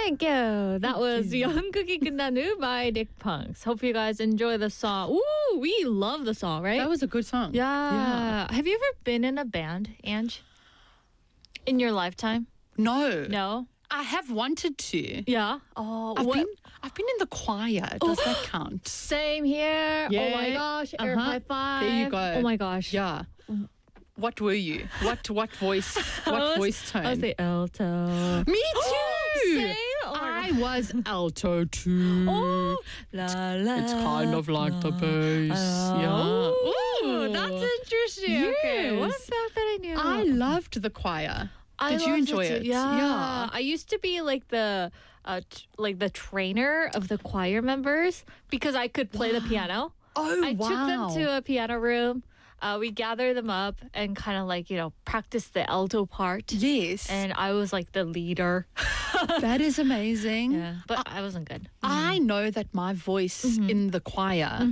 Thank you. That was 연극이 끝난 후 by Nick Punks. Hope you guys enjoy the song. Ooh, we love the song, right? That was a good song. Yeah. Have you ever been in a band, Ange? In your lifetime? No. No? I have wanted to. Yeah. Oh, I've been in the choir. Does that count? Same here. Yeah. Oh my gosh. Air high five. There you go. Oh my gosh. Yeah. What were you? What voice? What voice tone? I was the alto. Me too. Same. Oh my I was alto too. Oh, la, la, It's kind of like the bass. Yeah. Ooh, that's interesting. Okay, what a Yes. fact that I knew. I loved the choir. Did you loved enjoy too. it? Yeah. I used to be like the the trainer of the choir members because I could play the piano. Oh, I took them to a piano room. We gathered them up and kind of like, practice the alto part. Yes. And I was like the leader. That is amazing. Yeah, but I wasn't good. I know that my voice in the choir.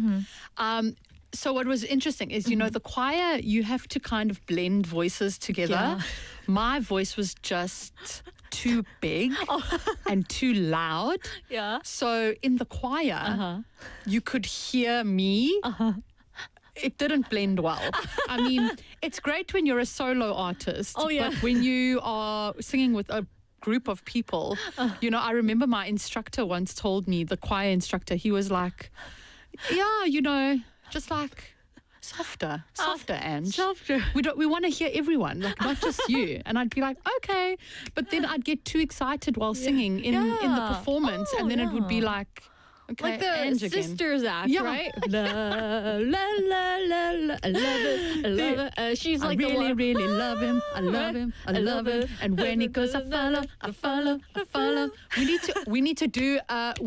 So what was interesting is, the choir, you have to kind of blend voices together. Yeah. My voice was just too big and too loud. Yeah. So in the choir, you could hear me. It didn't blend well. I mean, it's great when you're a solo artist. Oh, yeah. But when you are singing with a group of people, I remember my instructor once told me, the choir instructor, he was like, yeah, just like softer, Ange. Softer. We want to hear everyone, like not just you. And I'd be like, okay. But then I'd get too excited while singing in the performance. Oh, and then it would be yeah. like, okay, Like the Ange again. Sisters Act, Yeah. right? La, la, la, la, la, I love it, I love it. She's I like the really, one. really love him. I love him. I love him. And when he goes, I follow, I follow, I follow. We need to do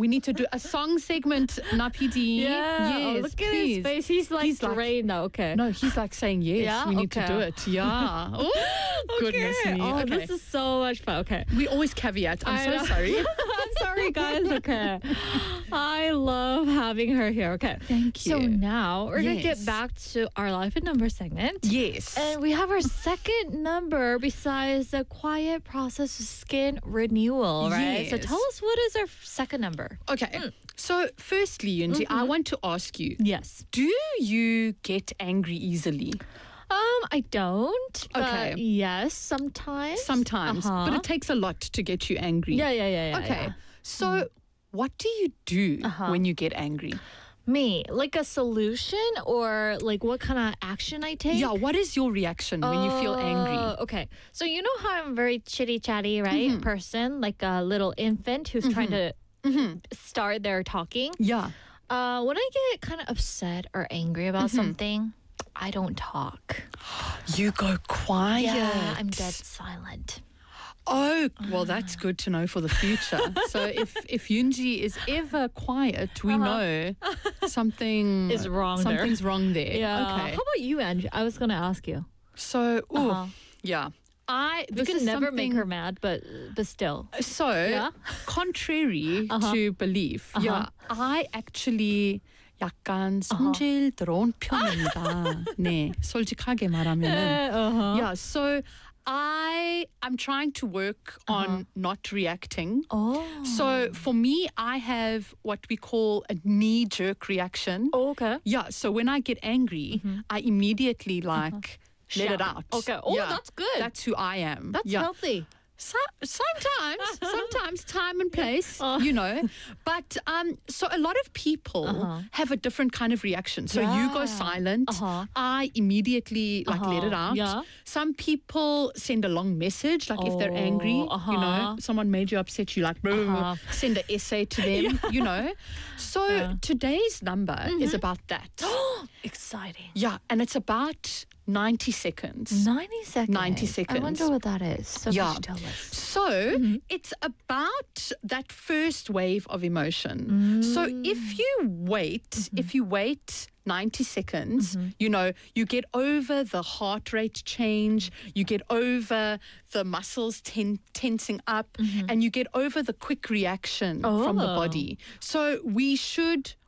a song segment, Napidi. Yeah. Yes, Oh, look please. at his face. He's like drained now. Okay. No, he's like saying yes. Yeah? We need to Okay. do it. Yeah. Oh, goodness me. Oh, Okay. this is so much fun. Okay. We always caveat. I'm I so know. sorry. I'm sorry, guys. Okay. I love having her here. Okay. Thank So you. now we're going to get Yes. back to our life and number segment. Yes. And we have our second number besides the quiet process of skin renewal, right? So Yes. tell us, what is our second number? Okay. So firstly, Yunji, I want to ask you, Yes. do you get angry easily? I don't. But Okay. yes, sometimes. Sometimes. But it takes a lot to get you angry. Yeah. Okay. So what do you do when you get angry? Me, like a solution or like what kind of action I take? Yeah, what is your reaction when you feel angry? Okay. So you know how I'm a very chitty chatty, right? Person, like a little infant who's trying to start their talking. Yeah. When I get kind of upset or angry about something, I don't talk. You go quiet. Yeah, I'm dead silent. Oh, well, that's good to know for the future. So if Yunji is ever quiet, we know something Is wrong there. Something's wrong there. Yeah. Okay. How about you, Angie? I was going to ask you. So, yeah. We This could is never make something- her mad, but still. So, Yeah? contrary to belief, yeah, I actually 약간 성질스러운 편입니다. 네, 솔직하게 말하면은. Yeah, so I'm trying to work on not reacting. Oh. So for me, I have what we call a knee-jerk reaction. Oh, okay. Yeah, so when I get angry, I immediately let it Shout. out. Okay. Oh, Yeah, that's good. That's who I am. That's yeah. healthy. Sometimes time and place, But so a lot of people have a different kind of reaction. So you go Yeah. silent. I immediately let it out. Yeah. Some people send a long message, like if they're angry, someone made you upset, you like send an essay to them, So today's number is about that. Exciting. Yeah, and it's about 90 seconds. 90 seconds. 90 I seconds. wonder what that is. So Yeah. could you tell us? So it's about that first wave of emotion. So if you wait 90 seconds, you get over the heart rate change, you get over the muscles tensing up, and you get over the quick reaction from the body. So we should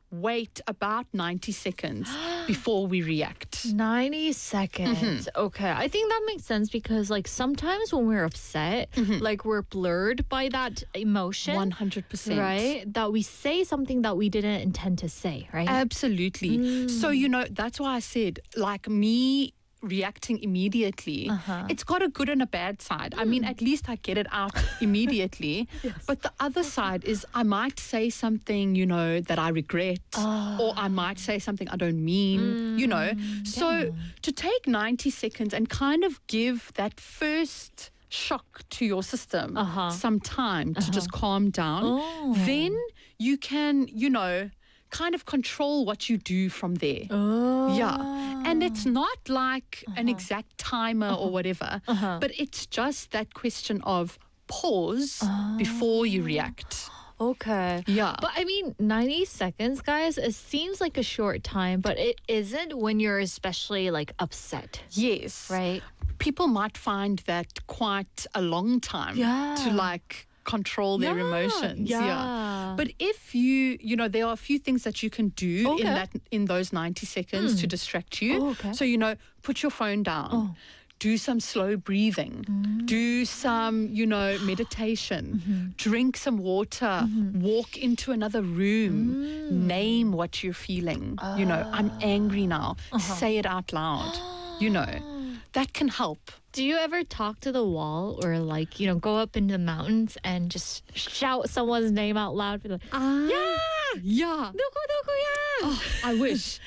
wait about 90 seconds before we react. 90 seconds. Okay. I think that makes sense because like sometimes when we're upset, like we're blurred by that emotion. 100%. Right? That we say something that we didn't intend to say, right? Absolutely. So, that's why I said, like me reacting immediately, it's got a good and a bad side. I mean, at least I get it out immediately. But the other side is I might say something, that I regret, or I might say something I don't mean, So to take 90 seconds and kind of give that first shock to your system some time to just calm down, then you can, kind of control what you do from there. Yeah. And it's not like an exact timer or whatever, but it's just that question of pause before you react. Okay. Yeah. But I mean, 90 seconds, guys, it seems like a short time, but it isn't when you're especially like upset. Yes. Right? People might find that quite a long time to like control their emotions. Yeah. But if there are a few things that you can do in those 90 seconds to distract you. So, put your phone down. Do some slow breathing. Do some, meditation. Drink some water. Walk into another room. Name what you're feeling. I'm angry now. Say it out loud. That can help. Do you ever talk to the wall or like, go up into the mountains and just shout someone's name out loud? Be like, Yeah. Oh, I wish.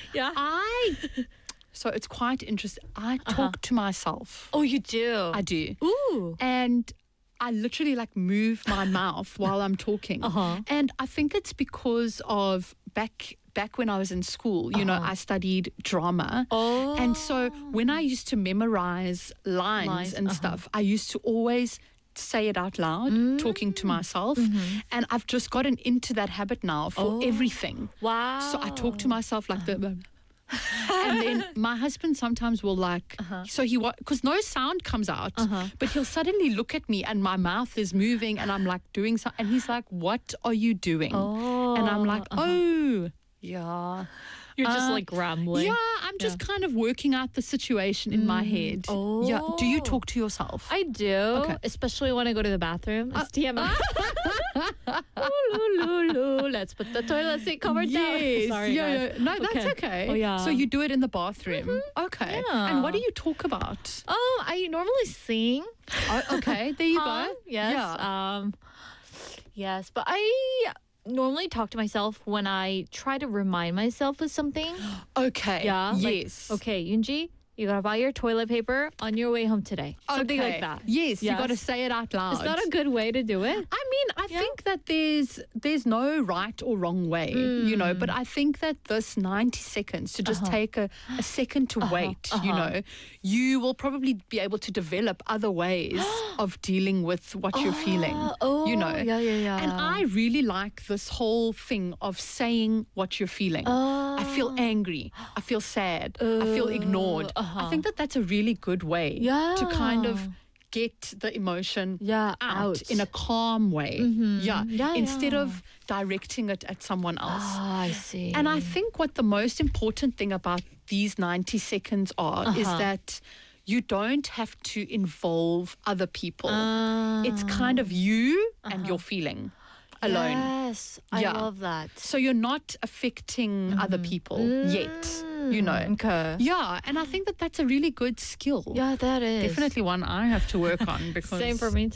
So it's quite interesting. I talk to myself. Oh, you do? I do. Ooh. And I literally like move my mouth while I'm talking. And I think it's because of back when I was in school, I studied drama. And so when I used to memorize lines and stuff, I used to always say it out loud, talking to myself. And I've just gotten into that habit now for everything. Wow. So I talk to myself like the... And then my husband sometimes will so because no sound comes out, but he'll suddenly look at me and my mouth is moving and I'm like doing something. And he's like, what are you doing? And I'm like, yeah. You're just like rambling. Yeah, I'm just kind of working out the situation in my head. Yeah. Do you talk to yourself? I do, especially when I go to the bathroom. It's TMI. Let's put the toilet seat cover down. Sorry, guys. No, that's okay. Oh, yeah. So you do it in the bathroom. Okay. Yeah. And what do you talk about? I normally sing. Okay, there you go. Yes. Yeah. Yes, but I normally talk to myself when I try to remind myself of something. Okay. Yeah. Yes. Like, okay, Yoonji, you gotta buy your toilet paper on your way home today. Something like that. Yes, you gotta say it out loud. Is that a good way to do it? I mean, I think that there's no right or wrong way, but I think that this 90 seconds to just take a second to wait, you will probably be able to develop other ways of dealing with what you're feeling, Yeah. And I really like this whole thing of saying what you're feeling. I feel angry. I feel sad. I feel ignored. I think that that's a really good way to kind of get the emotion out in a calm way. Instead of directing it at someone else. I see. And I think what the most important thing about these 90 seconds is that you don't have to involve other people. It's kind of you and your feeling alone. Yes, I love that. So you're not affecting other people yet. Okay. Yeah, and I think that that's a really good skill. Yeah, that is. Definitely one I have to work on because... Same for me too.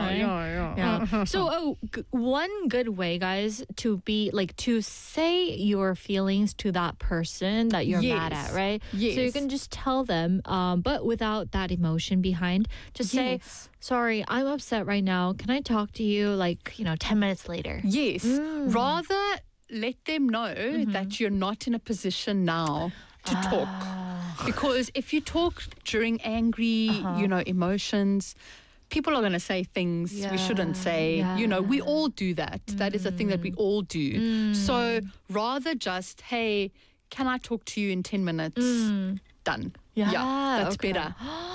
Yeah. So one good way, guys, to say your feelings to that person that you're mad at, right? Yes. So you can just tell them, but without that emotion behind. Just say, sorry, I'm upset right now. Can I talk to you 10 minutes later? Yes. Rather let them know that you're not in a position now to talk. Because if you talk during angry, emotions, people are going to say things we shouldn't say. We all do that. That is a thing that we all do. So rather just, hey, can I talk to you in 10 minutes? Done. Yeah, that's better.